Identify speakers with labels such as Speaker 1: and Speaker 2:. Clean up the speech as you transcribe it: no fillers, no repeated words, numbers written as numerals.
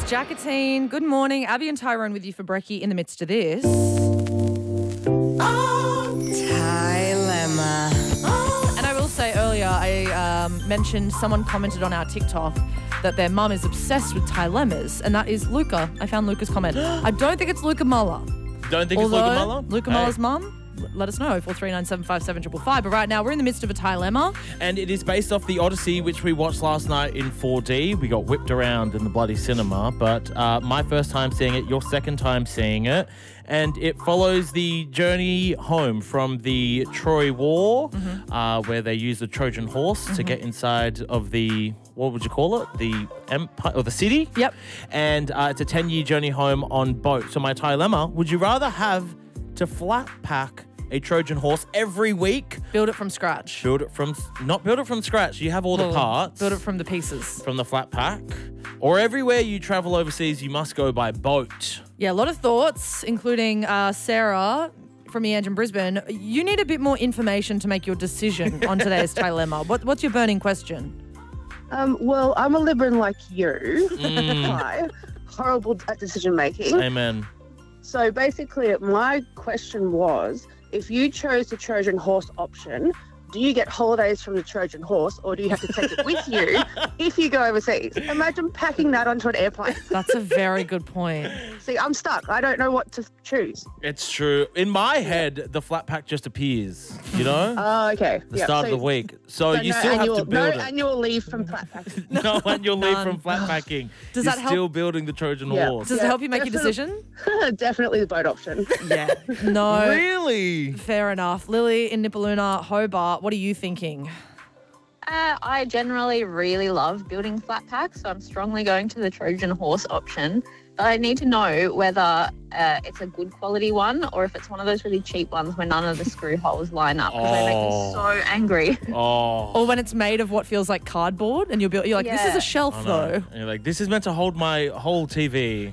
Speaker 1: Jackatine, good morning. Abby and Tyrone with you for brekkie in the midst of this.
Speaker 2: Dilemma.
Speaker 1: And I will say earlier, I mentioned someone commented on our TikTok that their mum is obsessed with dilemmas, and that is Luca. I found Luca's comment. I don't think it's Luca Muller.
Speaker 3: Don't think it's Luca Muller?
Speaker 1: Luca Muller's mum? Let us know, 43975755. But right now, we're in the midst of a dilemma.
Speaker 3: And it is based off the Odyssey, which we watched last night in 4D. We got whipped around in the bloody cinema. But my first time seeing it, your second time seeing it. And it follows the journey home from the Troy War, where they use the Trojan horse to get inside of the, what would you call it? The empire, or the city?
Speaker 1: Yep.
Speaker 3: And it's a 10-year journey home on boat. So my dilemma, would you rather have to flat pack a Trojan horse every week?
Speaker 1: Build it from scratch.
Speaker 3: Not build it from scratch. You have all the parts.
Speaker 1: Build it from the pieces.
Speaker 3: From the flat pack. Or everywhere you travel overseas, you must go by boat.
Speaker 1: Yeah, a lot of thoughts, including Sarah from Eange in Brisbane. You need a bit more information to make your decision on today's dilemma. What's your burning question?
Speaker 4: Well, I'm a Libran like you. Horrible at decision making.
Speaker 3: Amen.
Speaker 4: So basically, my question was, if you chose the Trojan horse option, do you get holidays from the Trojan horse, or do you have to take it with you if you go overseas? Imagine packing that onto an airplane.
Speaker 1: That's a very good point.
Speaker 4: See, I'm stuck. I don't know what to choose.
Speaker 3: It's true. In my head, the flat pack just appears, you know?
Speaker 4: Oh, okay.
Speaker 3: The start of the week. So you still have to build it.
Speaker 4: No annual leave from flat packing.
Speaker 3: No annual leave from flat packing.
Speaker 1: Does
Speaker 3: You're
Speaker 1: that help?
Speaker 3: still building the Trojan horse.
Speaker 1: Does it help you make your decision?
Speaker 4: Definitely the boat option.
Speaker 1: Yeah. No.
Speaker 3: Really?
Speaker 1: Fair enough. Lily in Nipaluna, Hobart, what are you thinking?
Speaker 5: I generally really love building flat packs, so I'm strongly going to the Trojan horse option. But I need to know whether it's a good quality one or if it's one of those really cheap ones where none of the screw holes line up, because they make me so angry.
Speaker 1: Or when it's made of what feels like cardboard and you're like, this is a shelf though.
Speaker 3: And you're like, this is meant to hold my whole TV.